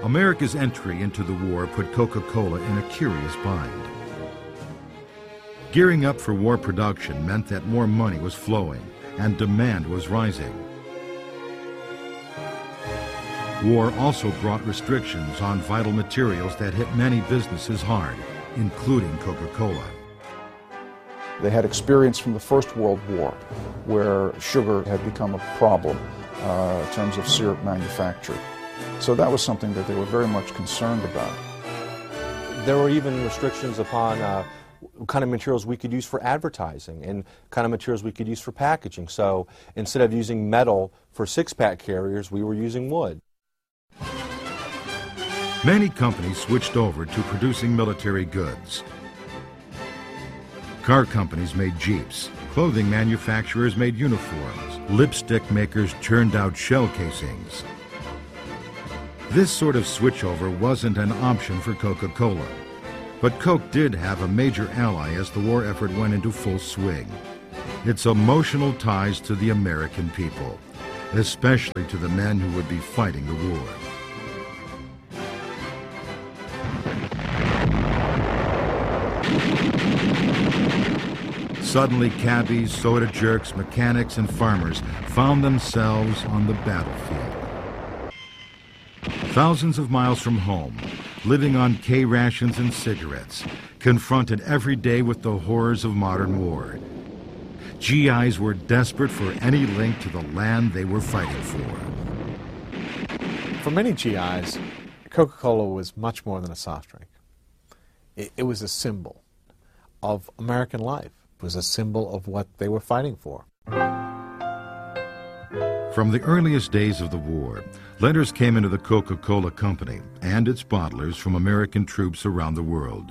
America's entry into the war put Coca-Cola in a curious bind. Gearing up for war production meant that more money was flowing and demand was rising. War also brought restrictions on vital materials that hit many businesses hard, including Coca-Cola. They had experience from the First World War, where sugar had become a problem in terms of syrup manufacture. So that was something that they were very much concerned about. There were even restrictions upon kind of materials we could use for advertising and kind of materials we could use for packaging. So instead of using metal for six-pack carriers, we were using wood. Many companies switched over to producing military goods. Car companies made Jeeps, clothing manufacturers made uniforms, lipstick makers churned out shell casings. This sort of switchover wasn't an option for Coca-Cola. But Coke did have a major ally as the war effort went into full swing. Its emotional ties to the American people, especially to the men who would be fighting the war. Suddenly, cabbies, soda jerks, mechanics, and farmers found themselves on the battlefield. Thousands of miles from home, living on K rations and cigarettes, confronted every day with the horrors of modern war. GIs were desperate for any link to the land they were fighting for. For many GIs, Coca-Cola was much more than a soft drink. It was a symbol of American life. It was a symbol of what they were fighting for. From the earliest days of the war, letters came into the Coca-Cola Company and its bottlers from American troops around the world.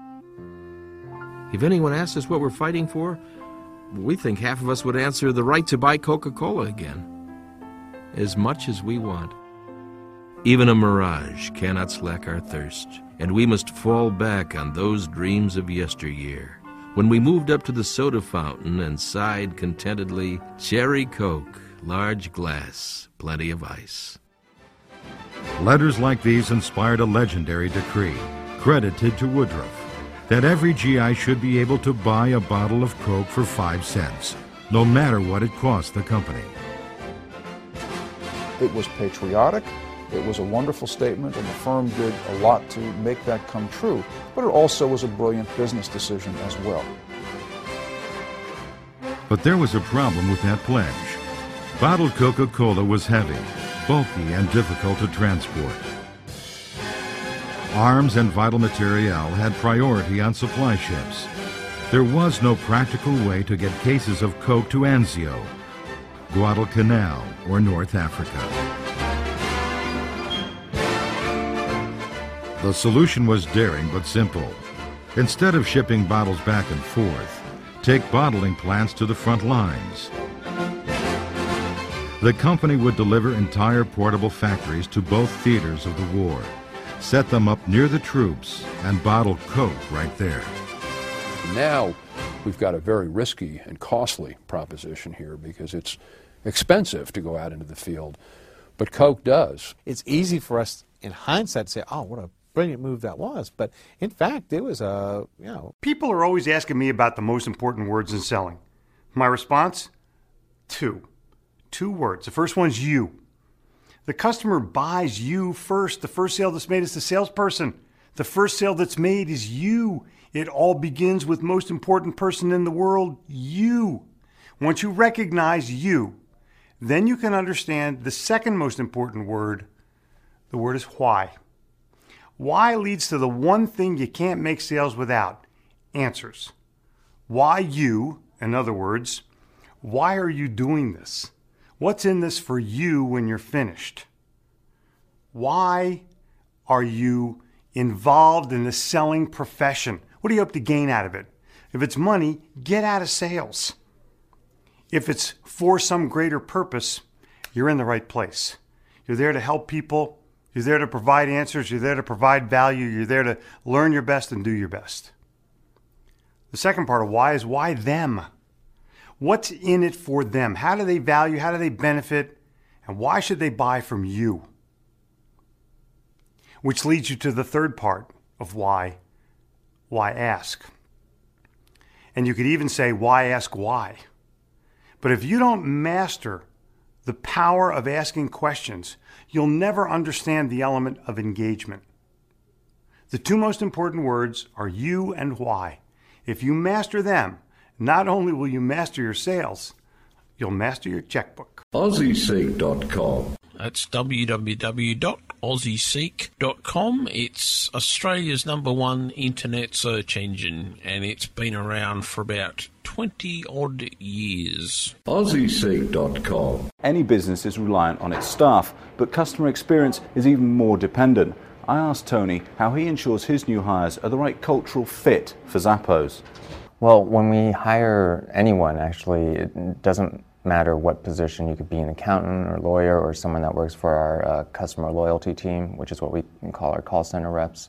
If anyone asked us what we're fighting for, we think half of us would answer the right to buy Coca-Cola again. As much as we want. Even a mirage cannot slack our thirst, and we must fall back on those dreams of yesteryear, when we moved up to the soda fountain and sighed contentedly, "Cherry Coke, large glass, plenty of ice." Letters like these inspired a legendary decree, credited to Woodruff, that every GI should be able to buy a bottle of Coke for 5 cents, no matter what it cost the company. It was patriotic, it was a wonderful statement, and the firm did a lot to make that come true, but it also was a brilliant business decision as well. But there was a problem with that pledge. Bottled Coca-Cola was heavy, bulky, and difficult to transport. Arms and vital material had priority on supply ships. There was no practical way to get cases of Coke to Anzio, Guadalcanal, or North Africa. The solution was daring but simple. Instead of shipping bottles back and forth, take bottling plants to the front lines. The company would deliver entire portable factories to both theaters of the war, set them up near the troops, and bottle Coke right there. Now we've got a very risky and costly proposition here because it's expensive to go out into the field, but Coke does. It's easy for us in hindsight to say, oh, what a brilliant move that was, but in fact it was People are always asking me about the most important words in selling. My response? Two words. The first one's you. The customer buys you first. The first sale that's made is the salesperson. The first sale that's made is you. It all begins with most important person in the world, you. Once you recognize you, then you can understand the second most important word. The word is why. Why leads to the one thing you can't make sales without, answers. Why you, in other words, why are you doing this? What's in this for you when you're finished? Why are you involved in the selling profession? What do you hope to gain out of it? If it's money, get out of sales. If it's for some greater purpose, you're in the right place. You're there to help people. You're there to provide answers. You're there to provide value. You're there to learn your best and do your best. The second part of why is why them? What's in it for them? How do they value? How do they benefit? And why should they buy from you? which leads you to the third part of why ask. And you could even say, why ask why? But if you don't master the power of asking questions, you'll never understand the element of engagement. The two most important words are you and why. If you master them, not only will you master your sales, you'll master your checkbook. AussieSeek.com. That's www.aussieseek.com. It's Australia's #1 internet search engine, and it's been around for about 20-odd years. AussieSeek.com. Any business is reliant on its staff, but customer experience is even more dependent. I asked Tony how he ensures his new hires are the right cultural fit for Zappos. Well, when we hire anyone, actually, it doesn't matter what position. You could be an accountant or lawyer or someone that works for our customer loyalty team, which is what we call our call center reps.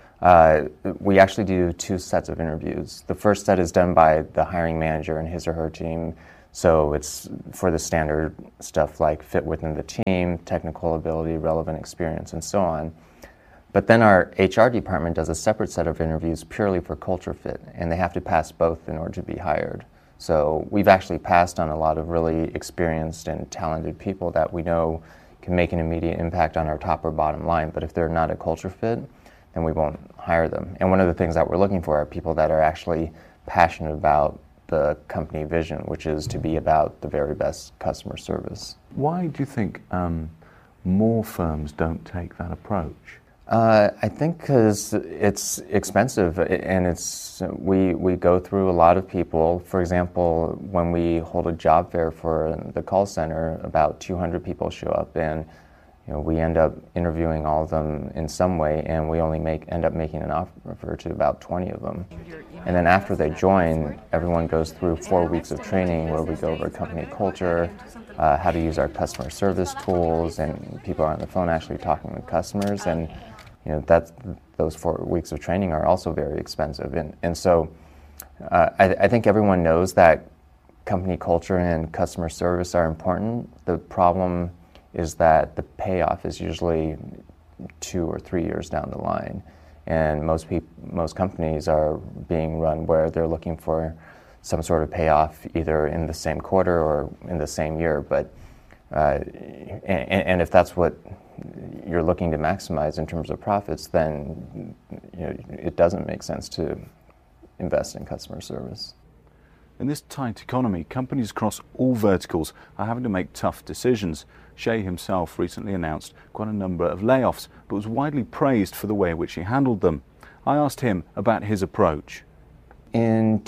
We actually do 2 sets of interviews. The first set is done by the hiring manager and his or her team, so it's for the standard stuff like fit within the team, technical ability, relevant experience, and so on. But then our HR department does a separate set of interviews purely for culture fit, and they have to pass both in order to be hired. So we've actually passed on a lot of really experienced and talented people that we know can make an immediate impact on our top or bottom line, but if they're not a culture fit, then we won't hire them. And one of the things that we're looking for are people that are actually passionate about the company vision, which is to be about the very best customer service. Why do you think more firms don't take that approach? I think because it's expensive, and we go through a lot of people. For example, when we hold a job fair for the call center, about 200 people show up, and we end up interviewing all of them in some way, and we only end up making an offer to about 20 of them. And then after they join, everyone goes through 4 weeks of training where we go over company culture, how to use our customer service tools, and people are on the phone actually talking with customers, and those 4 weeks of training are also very expensive. And so I think everyone knows that company culture and customer service are important. The problem is that the payoff is usually 2 or 3 years down the line. And most companies are being run where they're looking for some sort of payoff either in the same quarter or in the same year. But and if that's what you're looking to maximize in terms of profits, then it doesn't make sense to invest in customer service. In this tight economy, companies across all verticals are having to make tough decisions. Shay himself recently announced quite a number of layoffs, but was widely praised for the way in which he handled them. I asked him about his approach. In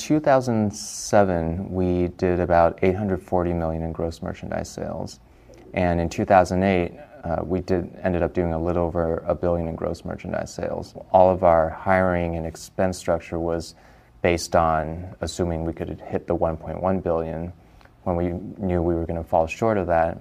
2007, we did about $840 million in gross merchandise sales. And in 2008, we ended up doing a little over $1 billion in gross merchandise sales. All of our hiring and expense structure was based on assuming we could hit the $1.1 billion. When we knew we were going to fall short of that,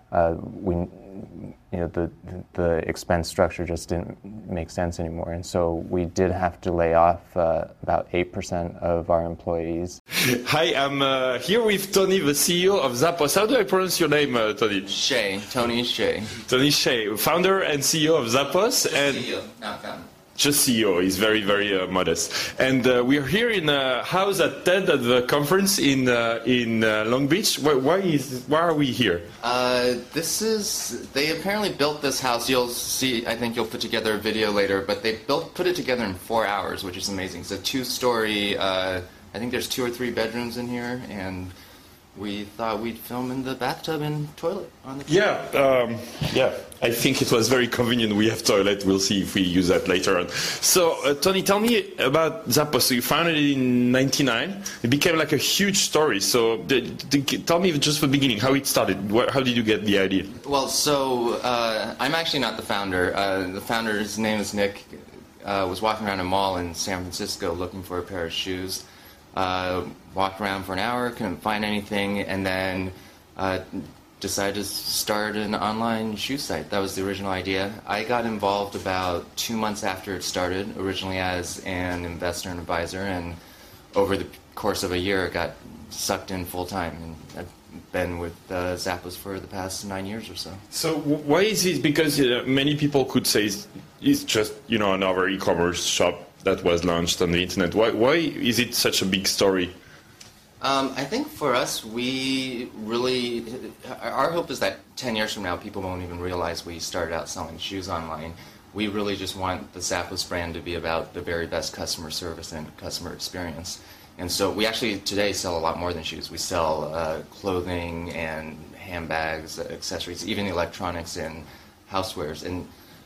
the expense structure just didn't make sense anymore, and so we did have to lay off about 8% of our employees. Hi, I'm here with Tony, the CEO of Zappos. How do I pronounce your name, Tony? Shay. Tony Shay. Tony Shay, founder and CEO of Zappos. And CEO, not founder. Just CEO. He's very, very modest. And we're here in a house at TED at the conference in Long Beach. Why are we here? They apparently built this house. You'll see, I think you'll put together a video later, but they put it together in 4 hours, which is amazing. It's a 2-story, I think there's 2 or 3 bedrooms in here, and we thought we'd film in the bathtub and toilet on the Yeah, I think it was very convenient. We have toilet. We'll see if we use that later on. So, Tony, tell me about Zappos. So you founded it in '99. It became like a huge story. So tell me just the beginning, how it started. How did you get the idea? Well, so I'm actually not the founder. The founder's name is Nick. Was walking around a mall in San Francisco looking for a pair of shoes. Walked around for an hour, couldn't find anything, and then decided to start an online shoe site. That was the original idea. I got involved about 2 months after it started, originally as an investor and advisor, and over the course of a year got sucked in full time. And I've been with Zappos for the past 9 years or so. So why is it? Because many people could say is just, another e-commerce shop that was launched on the internet. Why is it such a big story? I think for us, our hope is that 10 years from now, people won't even realize we started out selling shoes online. We really just want the Zappos brand to be about the very best customer service and customer experience. And so we actually today sell a lot more than shoes. We sell clothing and handbags, accessories, even electronics and housewares. And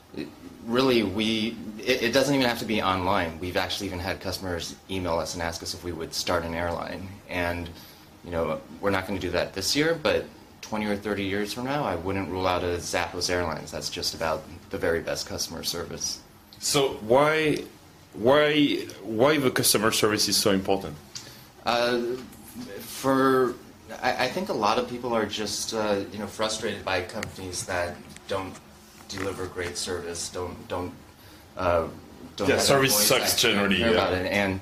it doesn't even have to be online. We've actually even had customers email us and ask us if we would start an airline. And, we're not going to do that this year, but 20 or 30 years from now, I wouldn't rule out a Zappos Airlines. That's just about the very best customer service. So why the customer service is so important? I think a lot of people are just frustrated by companies that don't deliver great service, don't have service sucks generally. About it. And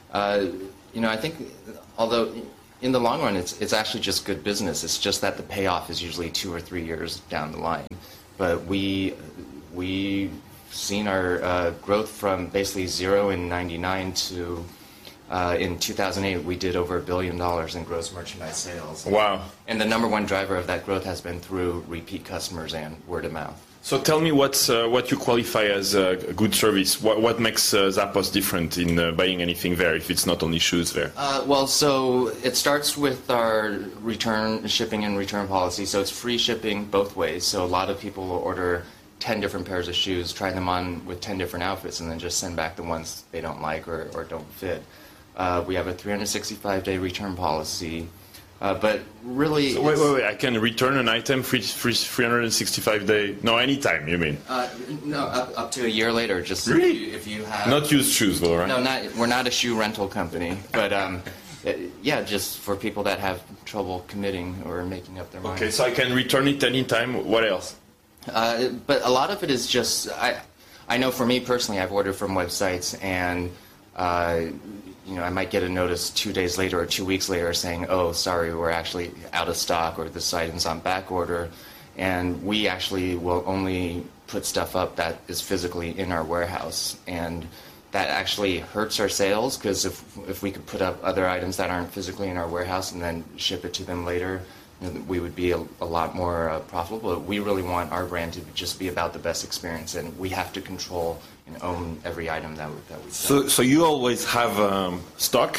I think although in the long run it's actually just good business. It's just that the payoff is usually 2 or 3 years down the line. But we've seen our growth from basically zero in '99 to in 2008 we did over $1 billion in gross merchandise sales. Wow! And the number one driver of that growth has been through repeat customers and word of mouth. So tell me what you qualify as a good service. What makes Zappos different in buying anything there if it's not only shoes there? So it starts with our shipping and return policy. So it's free shipping both ways. So a lot of people will order 10 different pairs of shoes, try them on with 10 different outfits, and then just send back the ones they don't like or don't fit. We have a 365-day return policy. But really... So wait. I can return an item 365 days? No, anytime, you mean? No, up to a year later. Just really? If you have... Not used shoes, though, right? No, we're not a shoe rental company. But, just for people that have trouble committing or making up their mind. Okay, so I can return it anytime. What else? But a lot of it is just... I know for me personally, I've ordered from websites and... I might get a notice 2 days later or 2 weeks later saying, oh, sorry, we're actually out of stock or this item's on back order. And we actually will only put stuff up that is physically in our warehouse. And that actually hurts our sales because if we could put up other items that aren't physically in our warehouse and then ship it to them later, we would be a lot more profitable. We really want our brand to just be about the best experience, and we have to control and own every item that we sell. So you always have stock.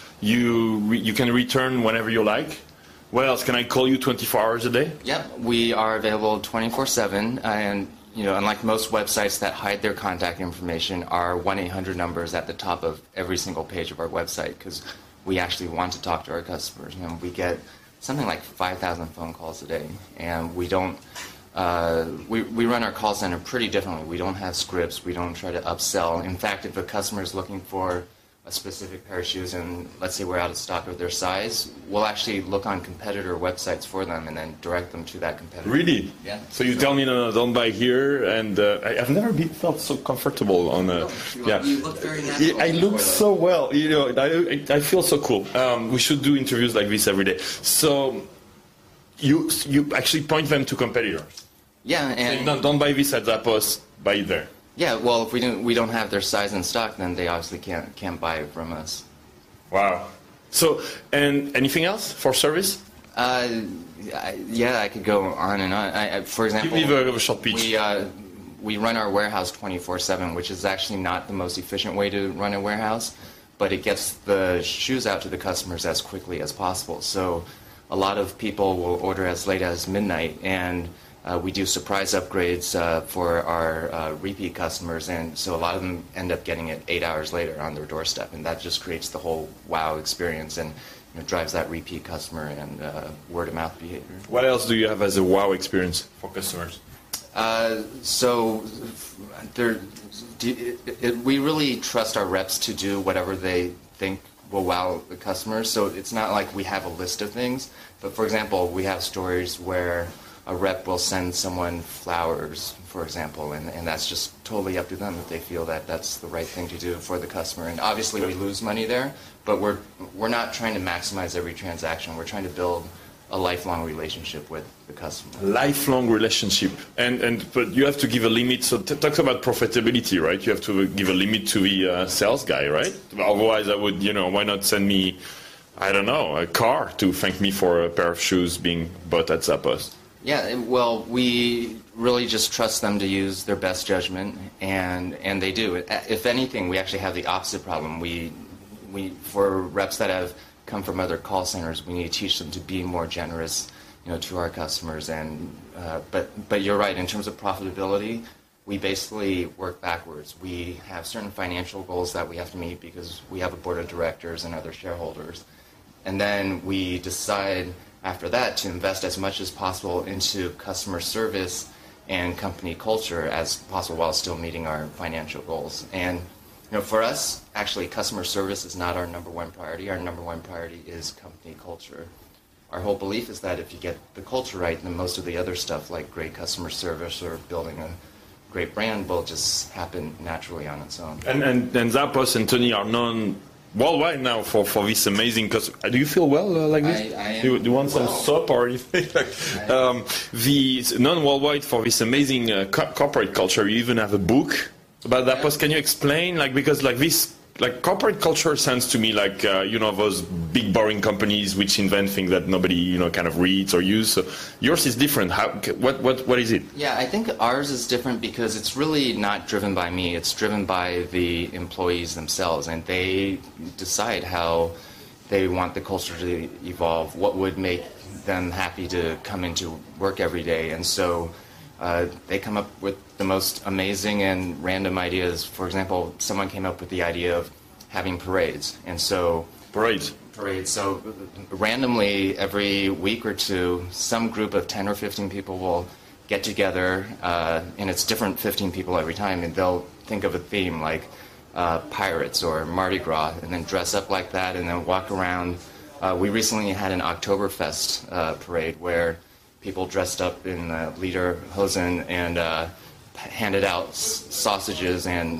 You can return whenever you like. What else? Can I call you 24 hours a day? Yep, we are available 24/7, and unlike most websites that hide their contact information, our 1-800 number is at the top of every single page of our website because we actually want to talk to our customers. We get something like 5,000 phone calls a day, and we don't. We run our call center pretty differently. We don't have scripts. We don't try to upsell. In fact, if a customer is looking for a specific pair of shoes and let's say we're out of stock of their size, we'll actually look on competitor websites for them and then direct them to that competitor. Really? Yeah. So you tell me, no, don't buy here, and I've never felt so comfortable on You look very natural. I look so well. I feel so cool. We should do interviews like this every day. So you actually point them to competitors. Yeah, and don't buy this at Zappos, buy it there. Yeah, well, if we don't have their size in stock, then they obviously can't buy it from us. Wow. So, and anything else for service? Yeah, I could go on and on. For example, give me a short pitch. We run our warehouse 24/7, which is actually not the most efficient way to run a warehouse, but it gets the shoes out to the customers as quickly as possible. So, a lot of people will order as late as midnight, and we do surprise upgrades for our repeat customers, and so a lot of them end up getting it 8 hours later on their doorstep, and that just creates the whole wow experience and drives that repeat customer and word-of-mouth behavior. What else do you have as a wow experience for customers? We really trust our reps to do whatever they think will wow the customers, so it's not like we have a list of things, but for example, we have stories where a rep will send someone flowers, for example, and that's just totally up to them if they feel that that's the right thing to do for the customer. And obviously we lose money there, but we're not trying to maximize every transaction. We're trying to build a lifelong relationship with the customer. Lifelong relationship, but you have to give a limit. So talks about profitability, right? You have to give a limit to the sales guy, right? Otherwise, I would, why not send me, I don't know, a car to thank me for a pair of shoes being bought at Zappos? Yeah, well, we really just trust them to use their best judgment, and they do. If anything, we actually have the opposite problem. We for reps that have come from other call centers, we need to teach them to be more generous, to our customers. And but you're right, in terms of profitability, we basically work backwards. We have certain financial goals that we have to meet because we have a board of directors and other shareholders, and then we decide after that to invest as much as possible into customer service and company culture as possible while still meeting our financial goals. And for us, actually, customer service is not our number one priority. Our number one priority is company culture. Our whole belief is that if you get the culture right, then most of the other stuff like great customer service or building a great brand will just happen naturally on its own. And Zappos and Tony are known worldwide now for this amazing customer. Do you feel well like this? I am. Do you want some soap or anything? The known worldwide for this amazing corporate culture. You even have a book about Zappos. Can you explain? Because this corporate culture sounds to me like those big boring companies which invent things that nobody kind of reads or use. So yours is different. What is it? Yeah, I think ours is different because it's really not driven by me. It's driven by the employees themselves, and they decide how they want the culture to evolve. What would make them happy to come into work every day, and so. They come up with the most amazing and random ideas. For example, someone came up with the idea of having parades. And so... Parades. So randomly, every week or two, some group of 10 or 15 people will get together, and it's different 15 people every time, and they'll think of a theme like pirates or Mardi Gras, and then dress up like that, and then walk around. We recently had an Oktoberfest parade where people dressed up in lederhosen and handed out sausages and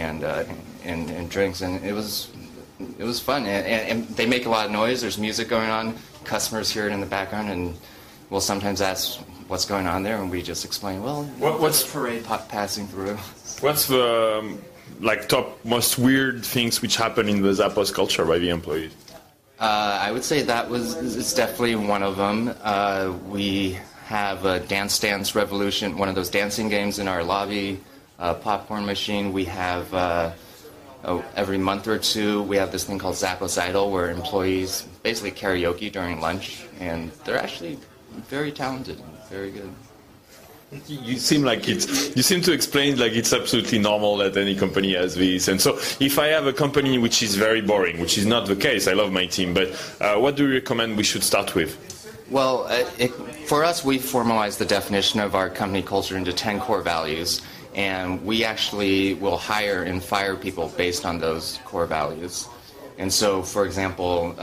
drinks, and it was fun. And they make a lot of noise. There's music going on. Customers hear it in the background, and we'll sometimes ask what's going on there, and we just explain. Well, what's the parade passing through? What's the top most weird things which happen in the Zappos culture by the employees? I would say it's definitely one of them. We have a Dance Dance Revolution, one of those dancing games in our lobby, popcorn machine. We have, every month or two, we have this thing called Zappos Idol, where employees basically karaoke during lunch, and they're actually very talented and very good. You seem to explain like it's absolutely normal that any company has this. And so if I have a company which is very boring, which is not the case, I love my team, but what do you recommend we should start with? Well, for us, we formalized the definition of our company culture into 10 core values, and we actually will hire and fire people based on those core values. And so, for example,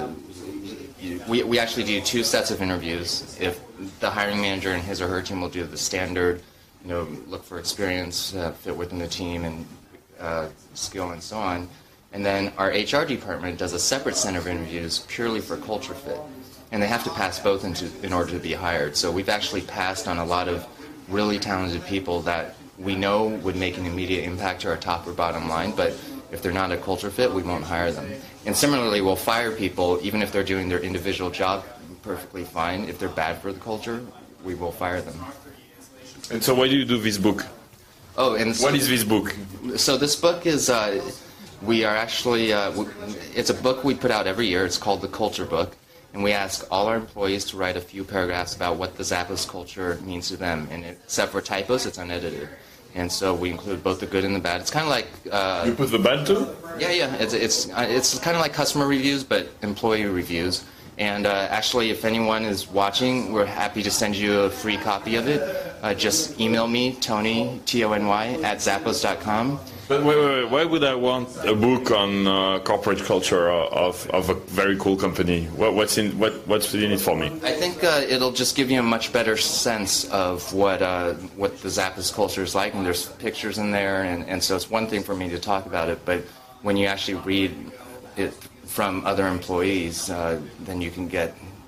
we actually do 2 sets of interviews. If the hiring manager and his or her team will do the standard, look for experience, fit within the team, and skill, and so on. And then our HR department does a separate set of interviews purely for culture fit. And they have to pass both in order to be hired. So we've actually passed on a lot of really talented people that we know would make an immediate impact to our top or bottom line, but if they're not a culture fit, we won't hire them. And similarly, we'll fire people even if they're doing their individual job perfectly fine. If they're bad for the culture, we will fire them. And so why do you do this book? Oh, and so, what is this book? So this book is, we are actually, it's a book we put out every year. It's called The Culture Book. And we ask all our employees to write a few paragraphs about what the Zappos culture means to them. And except for typos, it's unedited. And so we include both the good and the bad. It's kind of like... you put the bad too? Yeah. It's kind of like customer reviews, but employee reviews. And actually, if anyone is watching, we're happy to send you a free copy of it. Just email me, Tony, Tony, @zappos.com. But wait, why would I want a book on corporate culture of a very cool company? What's in it for me? I think it'll just give you a much better sense of what the Zappos culture is like, and there's pictures in there, and so it's one thing for me to talk about it, but when you actually read it from other employees, then you can get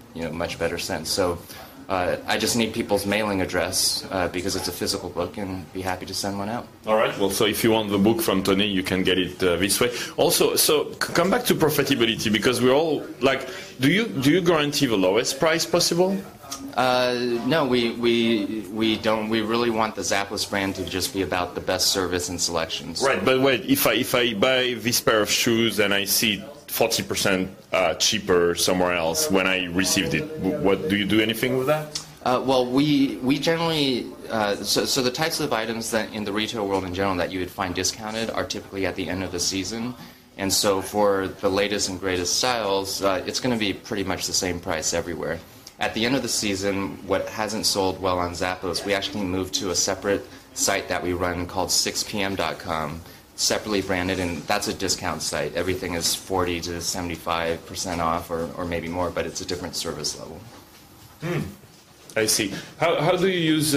much better sense. So I just need people's mailing address because it's a physical book, and be happy to send one out. All right. Well, so if you want the book from Tony, you can get it this way. Also, so come back to profitability, because we're all like, do you guarantee the lowest price possible? No, we don't. We really want the Zappos brand to just be about the best service and selections. Right. But wait, if I buy this pair of shoes and I see 40% cheaper somewhere else when I received it, what do you do anything with that? Well, we generally so the types of items that in the retail world in general that you would find discounted are typically at the end of the season, and so for the latest and greatest styles, it's going to be pretty much the same price everywhere. At the end of the season, what hasn't sold well on Zappos, we actually moved to a separate site that we run called 6pm.com. Separately branded, and that's a discount site. Everything is 40 to 75% off, or maybe more, but it's a different service level. I see. How do you use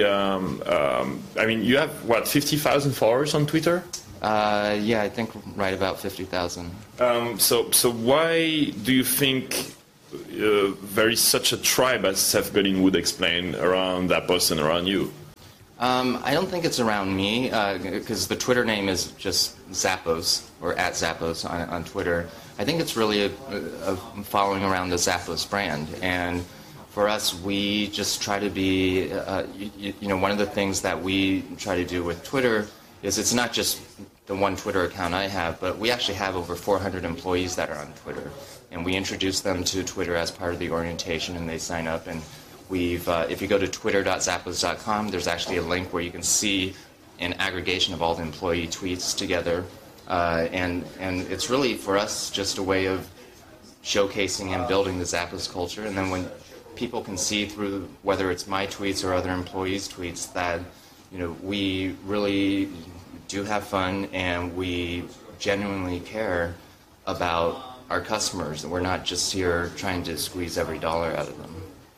I mean, you have, what, 50,000 followers on Twitter? Yeah, I think right about 50,000. So why do you think there is such a tribe, as Seth Godin would explain, around Zappos and around you? I don't think it's around me, because the Twitter name is just Zappos, or at Zappos on Twitter. I think it's really a following around the Zappos brand. And for us, we just try to be, one of the things that we try to do with Twitter is it's not just the one Twitter account I have, but we actually have over 400 employees that are on Twitter. And we introduce them to Twitter as part of the orientation, and they sign up. And if you go to twitter.zappos.com, there's actually a link where you can see an aggregation of all the employee tweets together. And it's really, for us, just a way of showcasing and building the Zappos culture. And then when people can see through, whether it's my tweets or other employees' tweets, that we really do have fun and we genuinely care about our customers. And we're not just here trying to squeeze every dollar out of them.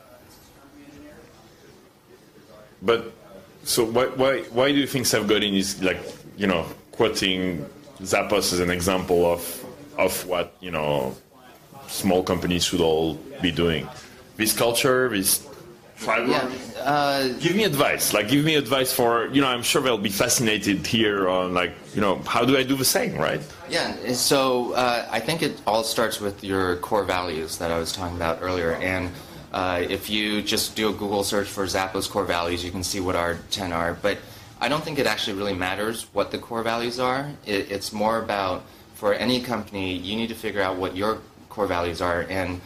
But so why do you think Seth Godin is quoting Zappos as an example of what small companies should all be doing? This culture, this tribal. Yeah. Give me advice. Give me advice for I'm sure they'll be fascinated here on how do I do the same, right? Yeah. So I think it all starts with your core values that I was talking about earlier, and if you just do a Google search for Zappos core values, you can see what our 10 are. But I don't think it actually really matters what the core values are. It's more about, for any company, you need to figure out what your core values are, and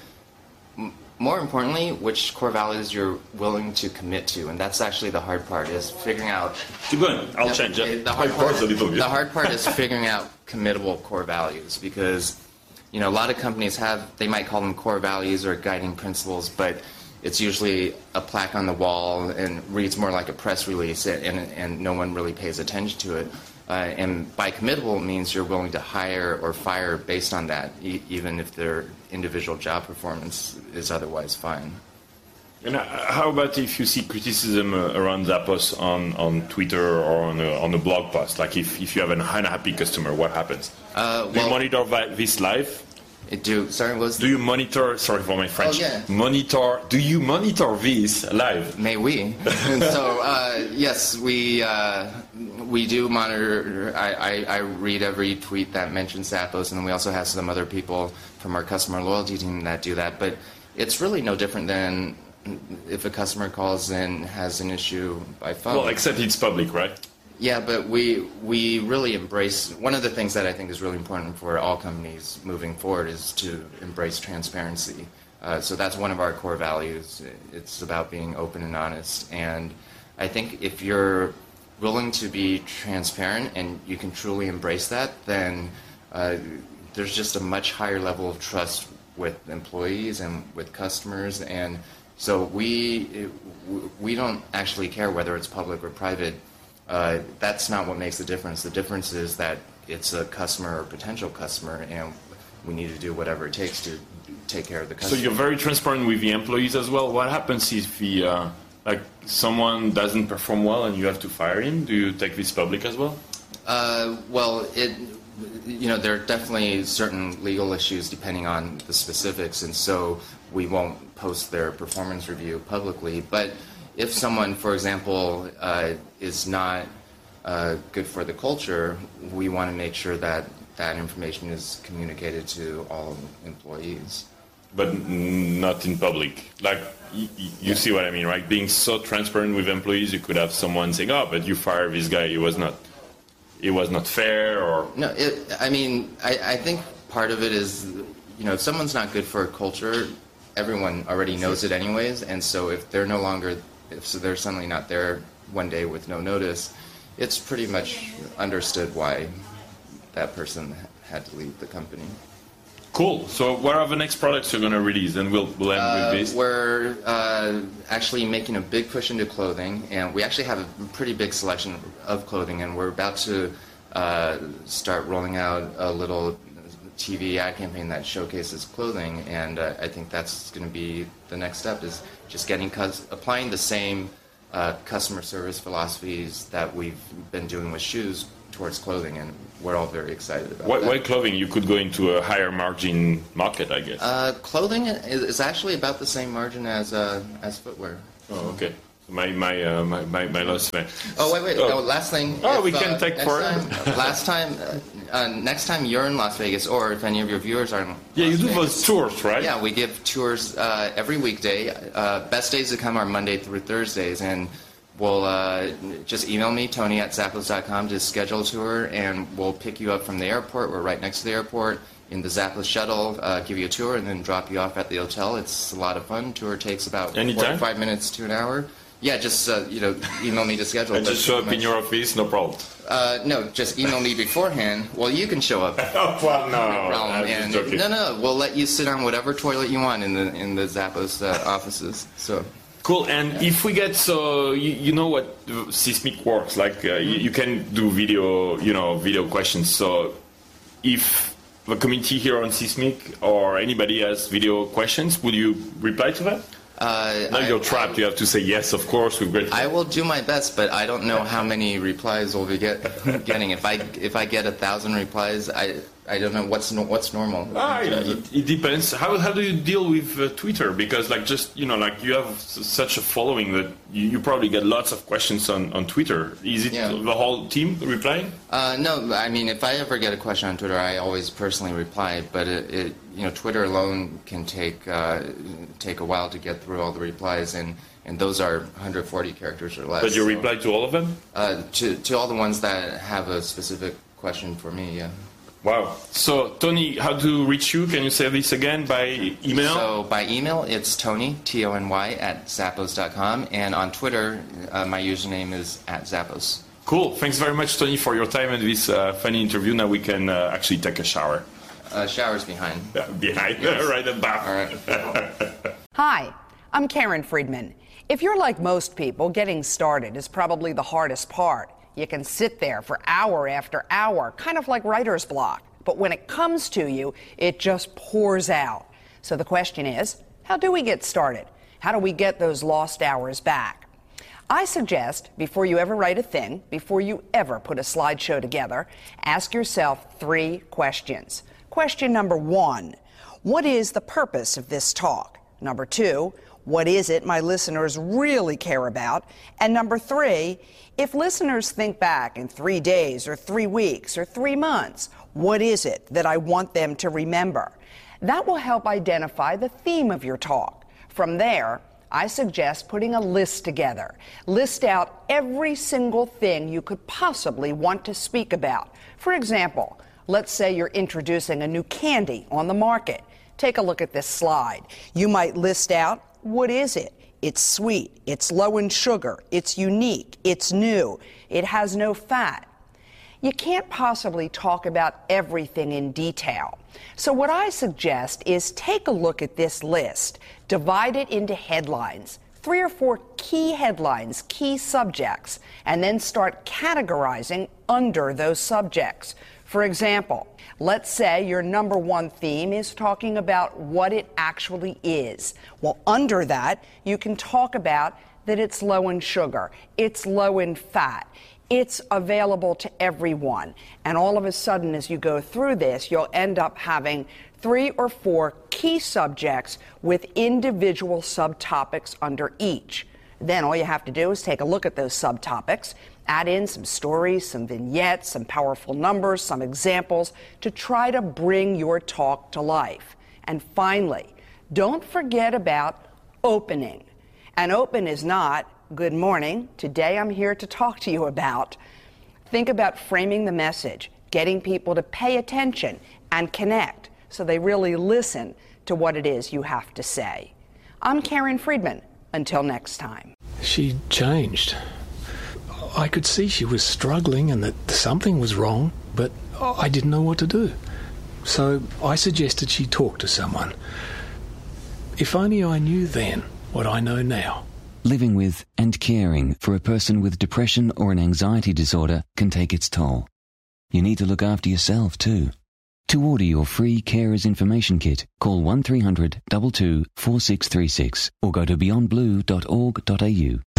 more importantly, which core values you're willing to commit to. And that's actually the hard part, is figuring out... Keep going. I'll change it. The hard part is figuring out committable core values, because a lot of companies they might call them core values or guiding principles, but it's usually a plaque on the wall and reads more like a press release, and no one really pays attention to it. And by committable means you're willing to hire or fire based on that, even if their individual job performance is otherwise fine. And how about if you see criticism around Zappos on Twitter or on a blog post? If you have an unhappy customer, what happens? Do you monitor this live? Do you monitor? Sorry for my French. Oh, yeah. Do you monitor this live? May we? So yes, we do monitor. I read every tweet that mentions Zappos, and then we also have some other people from our customer loyalty team that do that. But it's really no different than if a customer calls and has an issue by phone. Well, except it's public, right? Yeah, but we really embrace, one of the things that I think is really important for all companies moving forward is to embrace transparency. So that's one of our core values. It's about being open and honest. And I think if you're willing to be transparent and you can truly embrace that, then there's just a much higher level of trust with employees and with customers. And so we don't actually care whether it's public or private. That's not what makes the difference. The difference is that it's a customer or potential customer, and we need to do whatever it takes to take care of the customer. So you're very transparent with the employees as well. What happens if someone doesn't perform well and you have to fire him? Do you take this public as well? Well, there are definitely certain legal issues depending on the specifics, and so we won't post their performance review publicly. But if someone, for example, is not good for the culture, we want to make sure that that information is communicated to all employees. But not in public. Like, you see what I mean, right? Being so transparent with employees, you could have someone saying, "Oh, but you fired this guy. It was not fair," or no. I think part of it is, if someone's not good for a culture, everyone already knows it anyways, and so if they're they're suddenly not there one day with no notice, it's pretty much understood why that person had to leave the company. Cool. So what are the next products you're going to release? And we'll end with this. We're actually making a big push into clothing, and we actually have a pretty big selection of clothing, and we're about to start rolling out a little TV ad campaign that showcases clothing, and I think that's going to be the next step, is just applying the same customer service philosophies that we've been doing with shoes towards clothing, and we're all very excited about that. Why clothing? You could go into a higher margin market, I guess. Clothing is actually about the same margin as footwear. Oh, okay. My last thing. Oh, wait. Oh. No, last thing. We can take forever. Next time you're in Las Vegas, or if any of your viewers are in Las you do Vegas, those tours, right? Yeah, we give tours every weekday. Best days to come are Monday through Thursdays, and we'll just email me, Tony@Zappos.com, to schedule a tour, and we'll pick you up from the airport. We're right next to the airport in the Zappos shuttle, give you a tour, and then drop you off at the hotel. It's a lot of fun. Tour takes about 45 minutes to an hour. Yeah, just email me to schedule. And just show up in your office, no problem. No, just email me beforehand. Well, you can show up. Oh, well, no problem. And, no, we'll let you sit on whatever toilet you want in the Zappos offices. So. Cool. And if we get you know what Seismic works like. You can do video questions. So if the community here on Seismic or anybody has video questions, would you reply to that? No, you're trapped. You have to say yes, of course. With great. I will do my best, but I don't know how many replies we'll be getting. If I get 1,000 replies, I don't know what's normal. It depends. How do you deal with Twitter? Because you have such a following that you probably get lots of questions on Twitter. Is it the whole team replying? No, I mean, if I ever get a question on Twitter, I always personally reply. But Twitter alone can take a while to get through all the replies, and those are 140 characters or less. But you reply to all of them? To all the ones that have a specific question for me, yeah. Wow. So, Tony, how to reach you? Can you say this again? By email? So, by email, it's Tony, Tony, @Zappos.com. And on Twitter, my username is @Zappos. Cool. Thanks very much, Tony, for your time and this funny interview. Now we can actually take a shower. Shower's behind. Behind? Yes. Right at the back. All right. Hi, I'm Karen Friedman. If you're like most people, getting started is probably the hardest part. You can sit there for hour after hour, kind of like writer's block. But when it comes to you, it just pours out. So the question is, how do we get started? How do we get those lost hours back? I suggest, before you ever write a thing, before you ever put a slideshow together, ask yourself 3 questions. Question number 1, what is the purpose of this talk? Number 2, what is it my listeners really care about? And number 3, if listeners think back in 3 days or 3 weeks or 3 months, what is it that I want them to remember? That will help identify the theme of your talk. From there, I suggest putting a list together. List out every single thing you could possibly want to speak about. For example, let's say you're introducing a new candy on the market. Take a look at this slide. You might list out, what is it? It's sweet, it's low in sugar, it's unique, it's new, it has no fat. You can't possibly talk about everything in detail. So what I suggest is take a look at this list, divide it into headlines, 3 or 4 key headlines, key subjects, and then start categorizing under those subjects. For example, let's say your number 1 theme is talking about what it actually is. Well, under that, you can talk about that it's low in sugar, it's low in fat, it's available to everyone. And all of a sudden, as you go through this, you'll end up having 3 or 4 key subjects with individual subtopics under each. Then all you have to do is take a look at those subtopics, add in some stories, some vignettes, some powerful numbers, some examples to try to bring your talk to life. And finally, don't forget about opening. And open is not, good morning, today I'm here to talk to you about. Think about framing the message, getting people to pay attention and connect so they really listen to what it is you have to say. I'm Karen Friedman. Until next time. She changed. I could see she was struggling and that something was wrong, but I didn't know what to do. So I suggested she talk to someone. If only I knew then what I know now. Living with and caring for a person with depression or an anxiety disorder can take its toll. You need to look after yourself too. To order your free Carers Information Kit, call 1300 22 4636 or go to beyondblue.org.au.